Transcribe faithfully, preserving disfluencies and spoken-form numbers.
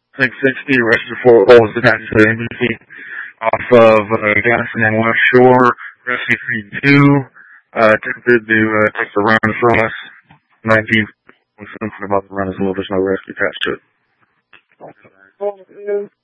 six sixty, rescue four holes attached to the embassy off of uh, Gadsden and West Shore. Rescue three two, uh, attempted to uh, take the run from us. nineteen, something about the run as well. There's no rescue attached to it.